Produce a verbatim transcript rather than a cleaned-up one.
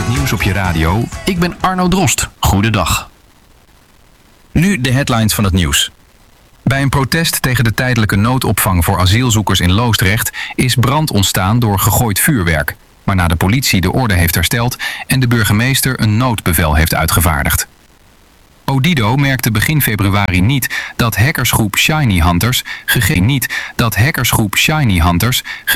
het nieuws op je radio. Ik ben Arno Drost. Goedendag. Nu de headlines van het nieuws. Bij een protest tegen de tijdelijke noodopvang voor asielzoekers in Loosdrecht is brand ontstaan door gegooid vuurwerk, waarna de politie de orde heeft hersteld en de burgemeester een noodbevel heeft uitgevaardigd. Odido merkte begin februari niet dat hackersgroep Shiny Hunters gegevens niet dat hackersgroep Shiny Hunters